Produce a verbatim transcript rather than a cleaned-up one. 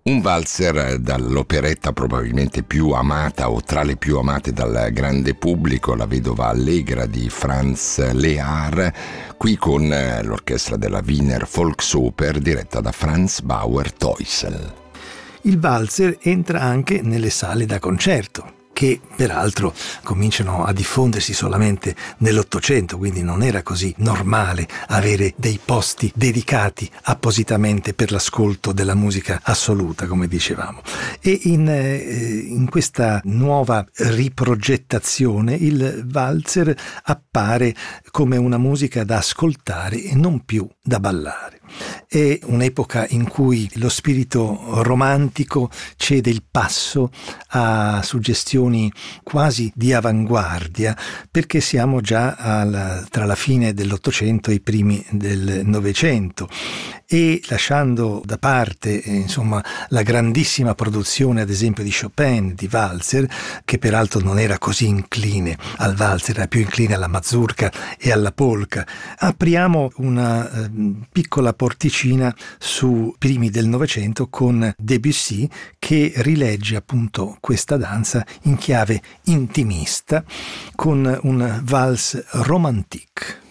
Un valzer dall'operetta probabilmente più amata o tra le più amate dal grande pubblico, La vedova allegra di Franz Lehár, qui con l'orchestra della Wiener Volksoper diretta da Franz Bauer Teusel. Il valzer entra anche nelle sale da concerto, che peraltro cominciano a diffondersi solamente nell'Ottocento, quindi non era così normale avere dei posti dedicati appositamente per l'ascolto della musica assoluta, come dicevamo. E in, eh, in questa nuova riprogettazione il valzer appare come una musica da ascoltare e non più da ballare. È un'epoca in cui lo spirito romantico cede il passo a suggestioni quasi di avanguardia, perché siamo già alla, tra la fine dell'Ottocento e i primi del Novecento, e lasciando da parte eh, insomma la grandissima produzione ad esempio di Chopin di valzer, che peraltro non era così incline al valzer, era più incline alla mazurka e alla polka, apriamo una eh, piccola porticina su primi del Novecento con Debussy, che rilegge appunto questa danza in chiave intimista con un valse romantique.